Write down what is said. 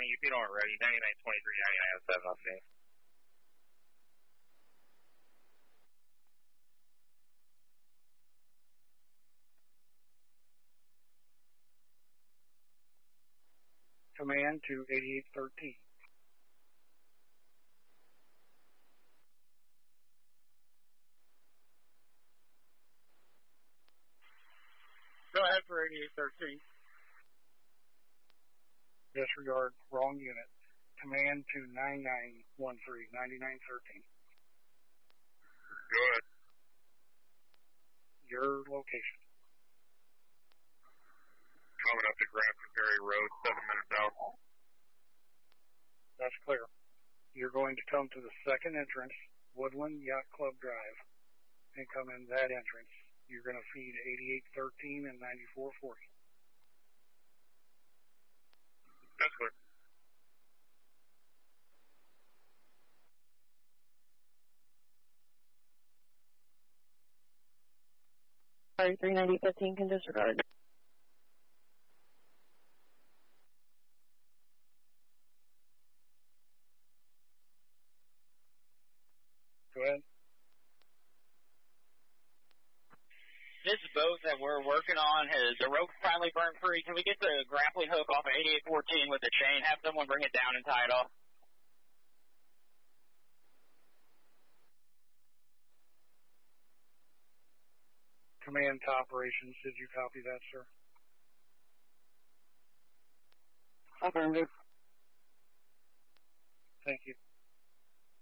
if you aren't ready, 9923, 9907, I'll see. Command to 8813. Go ahead for 8813. Disregard, wrong unit. Command to 9913, 9913. Go ahead. Your location. Coming up to Grafton Ferry Road, 7 minutes out. That's clear. You're going to come to the second entrance, Woodland Yacht Club Drive, and come in that entrance. You're going to feed 8813 and 9440. That's clear. Sorry, 39015 can disregard. Go ahead. This boat that we're working on, the rope finally burned free. Can we get the grappling hook off of 8814 with the chain? Have someone bring it down and tie it off. Command to operations. Did you copy that, sir? Affirmative. Thank you.